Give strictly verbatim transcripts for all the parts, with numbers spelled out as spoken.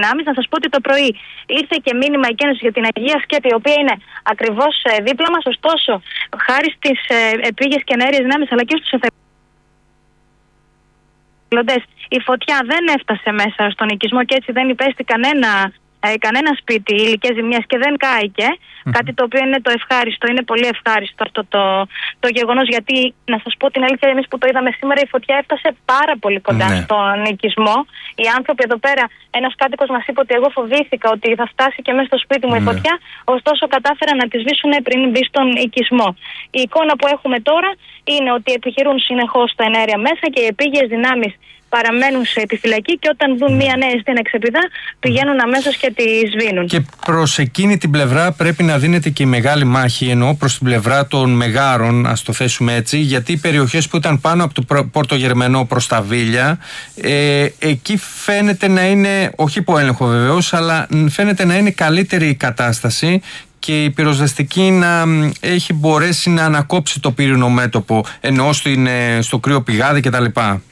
δυνάμεις. Να σας πω ότι το πρωί ήρθε και μήνυμα εκένωση για την Αγία Σκέπη, η οποία είναι ακριβώς δίπλα μας. Ωστόσο, χάρη στις επίγειες και εναέριες δυνάμεις αλλά και στους εθελοντές, η φωτιά δεν έφτασε μέσα στον οικισμό και έτσι δεν υπέστη κανένα. Ε, κανένα σπίτι υλικές ζημιές και δεν κάηκε. Mm-hmm. Κάτι το οποίο είναι το ευχάριστο, είναι πολύ ευχάριστο αυτό το, το γεγονός, γιατί να σας πω την αλήθεια, εμείς που το είδαμε σήμερα, η φωτιά έφτασε πάρα πολύ κοντά mm-hmm. στον οικισμό. Οι άνθρωποι εδώ πέρα, ένας κάτοικος μας είπε ότι εγώ φοβήθηκα ότι θα φτάσει και μέσα στο σπίτι μου mm-hmm. η φωτιά, ωστόσο κατάφεραν να τη σβήσουν πριν μπει στον οικισμό. Η εικόνα που έχουμε τώρα είναι ότι επιχειρούν συνεχώς τα εναέρια μέσα και οι επίγειες δυνάμεις παραμένουν σε επιφυλακή και όταν δουν μία νέα στην εξεπηδά πηγαίνουν αμέσως και τη σβήνουν. Και προς εκείνη την πλευρά πρέπει να δίνεται και η μεγάλη μάχη, εννοώ προς την πλευρά των Μεγάρων, ας το θέσουμε έτσι, γιατί οι περιοχές που ήταν πάνω από το Πόρτο Γερμενό προς τα Βίλια, ε, εκεί φαίνεται να είναι, όχι υπό έλεγχο βεβαίως, αλλά φαίνεται να είναι καλύτερη η κατάσταση και η πυροσβεστική να έχει μπορέσει να ανακόψει το πύρινο μέτωπο, εννοώ στο κρύο πηγάδι κτλ.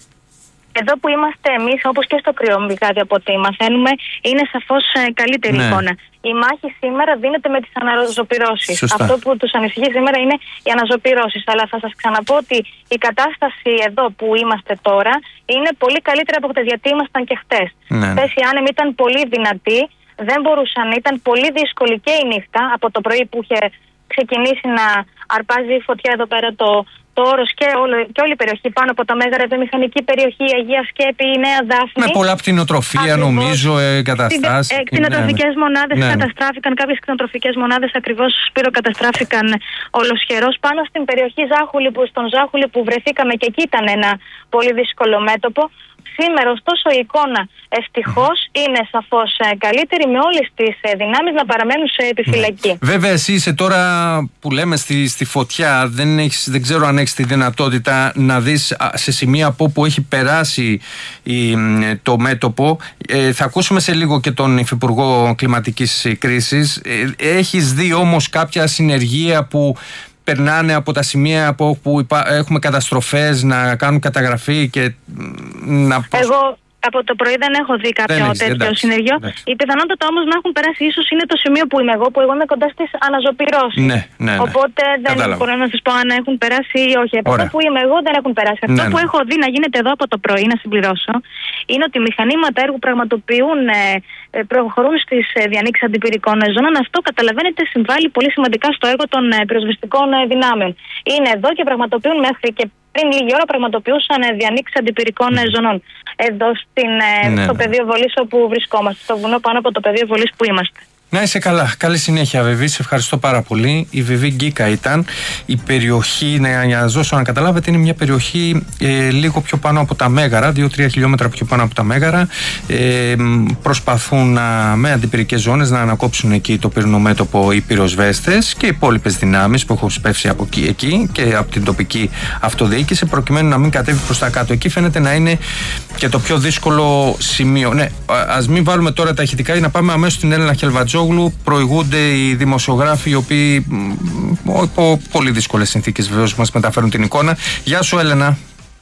Εδώ που είμαστε εμείς, όπως και στο κρύο πηγάδι από ό,τι μαθαίνουμε, είναι σαφώς καλύτερη ναι. εικόνα. Η μάχη σήμερα δίνεται με τις αναζωπυρώσεις. Αυτό που τους ανησυχεί σήμερα είναι οι αναζωπυρώσεις. Αλλά θα σας ξαναπώ ότι η κατάσταση εδώ που είμαστε τώρα είναι πολύ καλύτερη από χτες, γιατί ήμασταν και χτες. Ναι. Χτες οι άνεμοι ήταν πολύ δυνατοί, δεν μπορούσαν, ήταν πολύ δύσκολη και η νύχτα από το πρωί που είχε ξεκινήσει να αρπάζει η φωτιά εδώ πέρα το. Το Όρος και, και όλη η περιοχή πάνω από τα Μέγαρα, η μηχανική περιοχή, η Αγία Σκέπη, η Νέα Δάφνη. Με πολλά κτηνοτροφία, νομίζω, εγκαταστάσεις. Ε, κτηνοτροφικές ναι, μονάδες ναι. καταστράφηκαν, κάποιες κτηνοτροφικές μονάδες ακριβώς, Σπύρο, καταστράφηκαν ολοσχερός. Πάνω στην περιοχή Ζάχουλη, που, στον Ζάχουλη που βρεθήκαμε και εκεί ήταν ένα πολύ δύσκολο μέτωπο. Σήμερα, ωστόσο, η εικόνα ευτυχώς είναι σαφώς καλύτερη, με όλες τις δυνάμεις να παραμένουν σε επιφυλακή. Βέβαια, εσύ είσαι τώρα που λέμε στη, στη φωτιά, δεν, έχεις, δεν ξέρω αν έχεις τη δυνατότητα να δεις σε σημεία από όπου έχει περάσει η, το μέτωπο. Ε, θα ακούσουμε σε λίγο και τον Υφυπουργό Κλιματικής Κρίσης. Ε, έχεις δει όμως κάποια συνεργεία που περνάνε από τα σημεία από όπου έχουμε καταστροφές να κάνουν καταγραφή και να... Εγώ από το πρωί δεν έχω δει κάποιο έχεις, τέτοιο εντάξει, συνεργείο. Εντάξει. Η πιθανότητα όμως να έχουν περάσει ίσως είναι το σημείο που είμαι εγώ, που εγώ είμαι κοντά στις αναζωπυρώσεις. Ναι, ναι, ναι. Οπότε δεν Κατάλαβα. μπορώ να σας πω αν έχουν περάσει ή όχι. Από αυτό που είμαι εγώ δεν έχουν περάσει. Αυτό ναι, ναι. που έχω δει να γίνεται εδώ από το πρωί, να συμπληρώσω, είναι ότι μηχανήματα έργου πραγματοποιούν, ε, προχωρούν στις ε, διανοίξεις αντιπυρικών ζώνων. Αυτό, καταλαβαίνετε, συμβάλλει πολύ σημαντικά στο έργο των ε, πυροσβεστικών ε, δυνάμεων. Είναι εδώ και πραγματοποιούν μέχρι και πριν λίγη ώρα πραγματοποιούσαν ε, διανοίξεις αντιπυρικών ε, ζωνών. Εδώ στην, ε, ναι, στο ναι. πεδίο βολής όπου βρισκόμαστε, στο βουνό πάνω από το πεδίο βολής που είμαστε. Να είσαι καλά. Καλή συνέχεια, Βιβί. Σε ευχαριστώ πάρα πολύ. Η Βιβί Γκίκα ήταν. Η περιοχή, να, για να σας δώσω να καταλάβετε, είναι μια περιοχή ε, λίγο πιο πάνω από τα Μέγαρα, δύο τρία χιλιόμετρα πιο πάνω από τα Μέγαρα. Ε, προσπαθούν να, με αντιπυρικές ζώνες να ανακόψουν εκεί το πυρηνό μέτωπο οι πυροσβέστες και οι υπόλοιπες δυνάμεις που έχουν σπεύσει από εκεί, εκεί και από την τοπική αυτοδιοίκηση, προκειμένου να μην κατέβει προς τα κάτω. Εκεί φαίνεται να είναι και το πιο δύσκολο σημείο. Ναι, ας μην βάλουμε τώρα τα ηχητικά για να πάμε αμέσως στην Έλενα Χελβατζόγλου. Προηγούνται οι δημοσιογράφοι, οι οποίοι υπό πολύ δύσκολες συνθήκες βεβαίως μας μεταφέρουν την εικόνα. Γεια σου, Έλενα.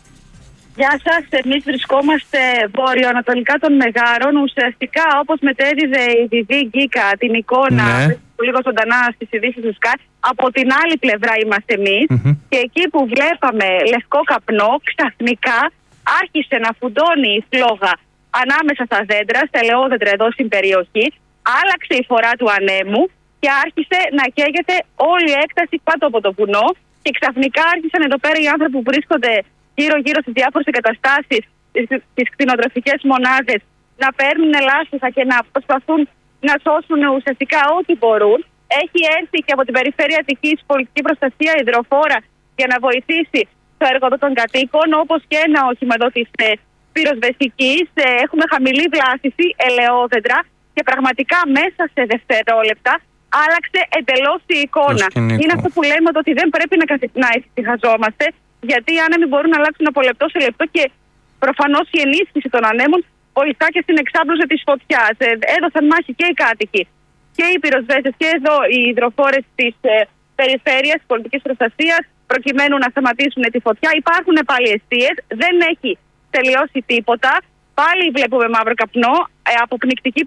Γεια σας. Εμείς βρισκόμαστε βορειοανατολικά των Μεγάρων. Ουσιαστικά, όπως μετέδιδε η Βιβί Γκίκα την εικόνα ναι. που λίγο ζωντανά στις ειδήσεις του ΣΚΑ, από την άλλη πλευρά είμαστε εμείς. Mm-hmm. Και εκεί που βλέπαμε λευκό καπνό, ξαφνικά άρχισε να φουντώνει η φλόγα ανάμεσα στα δέντρα, στα ελαιόδεντρα εδώ στην περιοχή. Άλλαξε η φορά του ανέμου και άρχισε να καίγεται όλη η έκταση κάτω από το βουνό. Και ξαφνικά άρχισαν εδώ πέρα οι άνθρωποι που βρίσκονται γύρω-γύρω στις διάφορες εγκαταστάσεις, στις κτηνοτροφικές μονάδες, να παίρνουν λάστιχα και να προσπαθούν να σώσουν ουσιαστικά ό,τι μπορούν. Έχει έρθει και από την περιφέρεια Αττικής πολιτική προστασία υδροφόρα για να βοηθήσει το έργο των κατοίκων, όπως και ένα όχημα εδώ της πυροσβεστικής. Έχουμε χαμηλή βλάστηση, ελαιόδεντρα. Και πραγματικά μέσα σε δευτερόλεπτα άλλαξε εντελώς η εικόνα. Είναι αυτό που λέμε ότι δεν πρέπει να, να ευτυχαζόμαστε, γιατί οι άνεμοι μπορούν να αλλάξουν από λεπτό σε λεπτό και προφανώς η ενίσχυση των ανέμων βοηθά και στην εξάπλωση της φωτιάς. Έδωσαν μάχη και οι κάτοικοι και οι πυροσβέστες και εδώ οι υδροφόρες της ε, περιφέρειας πολιτικής προστασίας, προκειμένου να σταματήσουν τη φωτιά. Υπάρχουν πάλι εστίες, δεν έχει τελειώσει τίποτα. Πάλι βλέπουμε μαύρο καπνό, ε, αποπνικτική